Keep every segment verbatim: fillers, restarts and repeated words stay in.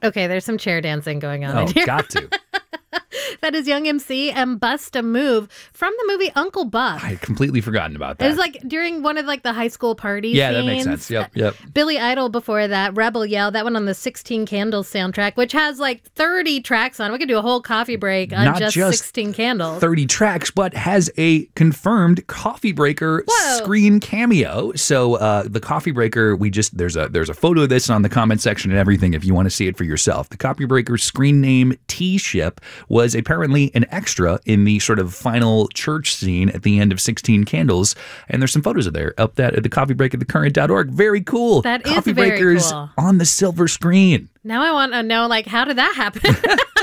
Okay, there's some chair dancing going on Oh, in here. got to. That is Young M C and Bust a Move from the movie Uncle Buck. I had completely forgotten about that. It was like during one of like the high school parties. Yeah, that makes sense. Yep, yep. Billy Idol before that, Rebel Yell, that one on the sixteen Candles soundtrack, which has like thirty tracks on. We could do a whole coffee break on Not just, just sixteen Candles. thirty tracks, but has a confirmed Coffee Breaker Whoa. screen cameo. So uh, the Coffee Breaker, we just there's a there's a photo of this on the comment section and everything if you want to see it for yourself. The Coffee Breaker screen name T-Ship was apparently an extra in the sort of final church scene at the end of sixteen Candles, and there's some photos of there up that at the Coffee Break at the current dot org. Very cool. That is Coffee very Breakers cool. on the silver screen. Now I want to know, like, how did that happen?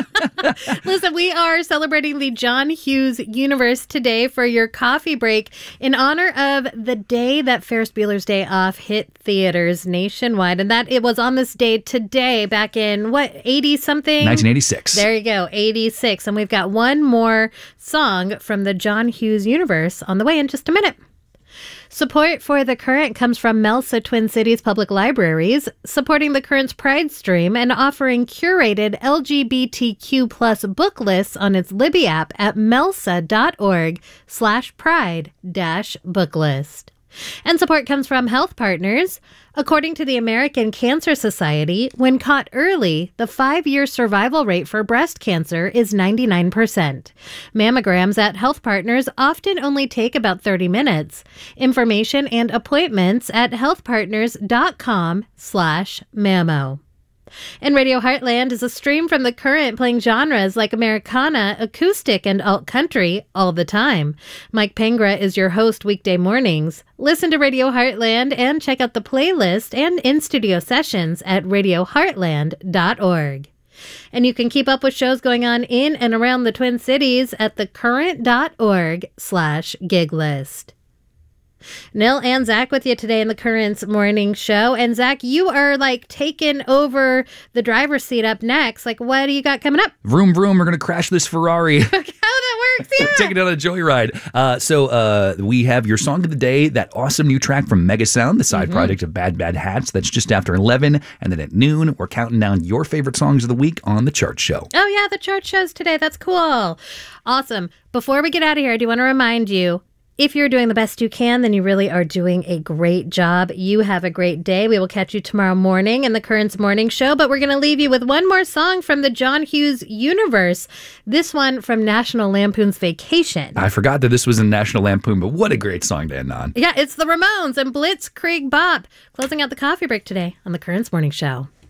Listen, we are celebrating the John Hughes universe today for your coffee break in honor of the day that Ferris Bueller's Day Off hit theaters nationwide. And that it was on this day today back in, what, eighty-something? nineteen eighty-six. There you go, eighty-six. And we've got one more song from the John Hughes universe on the way in just a minute. Support for The Current comes from MELSA Twin Cities Public Libraries, supporting The Current's Pride Stream and offering curated L G B T Q plus book lists on its Libby app at melsa.org slash pride dash book list. And support comes from Health Partners. According to the American Cancer Society, when caught early, the five-year survival rate for breast cancer is ninety-nine percent. Mammograms at Health Partners often only take about thirty minutes. Information and appointments at healthpartners.com slash mammo. And Radio Heartland is a stream from The Current playing genres like Americana, acoustic, and alt country all the time. Mike Pangra is your host weekday mornings. Listen to Radio Heartland and check out the playlist and in-studio sessions at radio heartland dot org. And you can keep up with shows going on in and around the Twin Cities at thecurrent.org slash gig list. Nil and Zach with you today in the Current's morning show. And Zach, you are like taking over the driver's seat up next. Like, what do you got coming up? Vroom, vroom. We're going to crash this Ferrari. How that works, yeah. Take it on a joyride. Uh, so uh, we have your song of the day, that awesome new track from Mega Sound, the side mm-hmm. project of Bad Bad Hats. That's just after eleven. And then at noon, we're counting down your favorite songs of the week on the chart show. Oh, yeah, the chart shows today. That's cool. Awesome. Before we get out of here, I do want to remind you, if you're doing the best you can, then you really are doing a great job. You have a great day. We will catch you tomorrow morning in the Current's Morning Show, but we're going to leave you with one more song from the John Hughes universe. This one from National Lampoon's Vacation. I forgot that this was in National Lampoon, but what a great song to end on. Yeah, it's the Ramones and Blitzkrieg Bop closing out the coffee break today on the Current's Morning Show.